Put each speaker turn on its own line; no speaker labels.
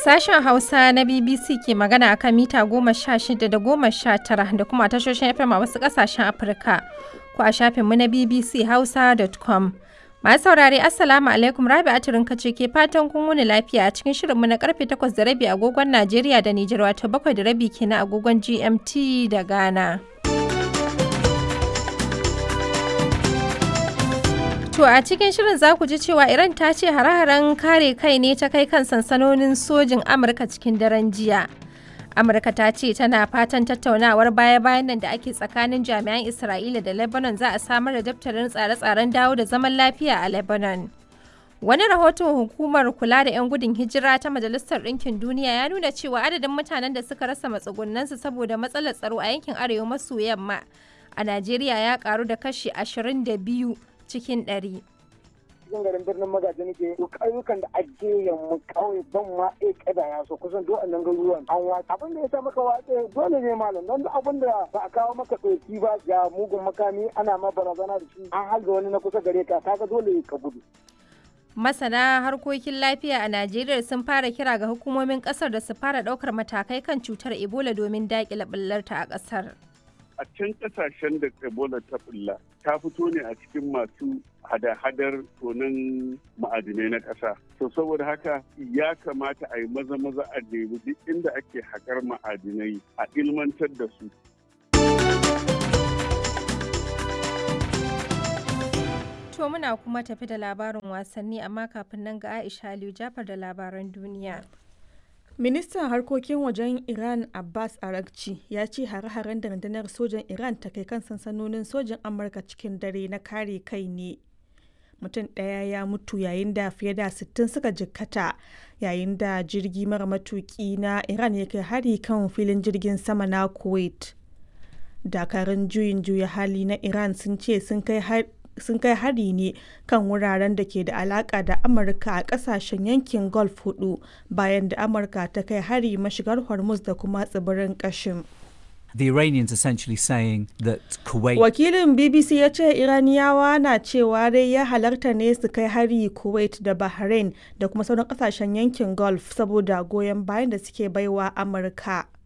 Sashen Hausa na BBC ke magana akan mita 16 da 19 da kuma tashoshin FM a wasu ƙasashen Afirka ko a shafinmu na bbchausa.com. Masu saurare Assalamu alaikum, Rabi'atu Rinka ce ke fatan kun wuni lafiya a cikin shirinmu na karfe 8:30 agogon Najeriya da Nijar, wato 7:30 kenan agogon GMT da Ghana. To a cikin shirin za ku ji cewa Iran ta ce hare-haren kare kai ne ta kai kan sansanonin sojin Amurka cikin daren jiya. Amurka ta ce tana fatan tattaunawar baya-bayan nan da ake tsakanin jami'an Isra'ila da Lebanon za a samar da daftarin tsare-tsaren dawo da zaman lafiya a Lebanon. Wani rahoton hukumar kula da 'yan gudun hijira ta Majalisar Ɗinkin Duniya ya nuna cewa adadin mutanen da suka rasa matsugunansu saboda matsalar tsaro a yankin arewa maso yamma a Najeriya ya karu da kashi 22 cikin 100.
Cikin garin birnin Magaji nake to ƙauyukan da ake yamma kawai ban ma kada ya so kusan duk annan garuruwan an watsa abin da ya sa maka watsa dole ne malam don abin da ba a kawo maka ɗauki ba ga mugun makami ana ma barazana da shi an halga wani na kusa gare ka kaga dole ka gudu.
Masana harkokin lafiya a Najeriya sun fara kira ga hukumomin ƙasar da su fara ɗaukar matakai kan cutar Ebola domin daƙile ɓullarta a ƙasar.
A can kasashen da Ebola ta bulla ta fito ne a cikin masu hada-hadar tonon ma'adinai na ƙasa. To saboda haka ya kamata a yi maza-maza a nemi duk inda ake haƙar ma'adinai a ilmantar da su.
To muna kuma tafi da labarin wasanni, amma kafin nan ga Aisha Aliyu Jafar da labaran duniya.
Ministan harkokin wajen Iran Abbas Araghchi ya ce hare-haren da rundunar sojan Iran ta kai kan sansanonin sojin Amurka cikin dare na kare kai ne. Mutum ɗaya ya mutu yayin da fiye da 60 suka jikkata yayin da jirgi mara matuki na Iran ya kai hari kan filin jirgin sama na Kuwait. Dakarun juyin juya hali na Iran sun ce sun kai hari ne kan wuraren da ke da alaka da Amurka a kasashen yankin Gulf 4 bayan da Amurka ta kai hari mashigar Hormuz da kuma tsibirin Qashm.
The Iranians essentially saying that Kuwait...
Wakilin BBC ya ce Iraniyawa na cewa dai ya halarta ne su kai hari Kuwait da Bahrain da kuma sauran kasashen yankin Gulf saboda goyon bayan da suke baiwa Amurka.